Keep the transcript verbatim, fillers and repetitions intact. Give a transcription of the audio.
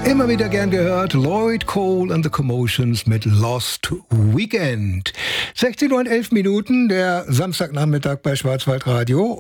Immer wieder gern gehört, Lloyd Cole and the Commotions mit Lost Weekend. sechzehn Uhr und elf Minuten, der Samstagnachmittag bei Schwarzwaldradio.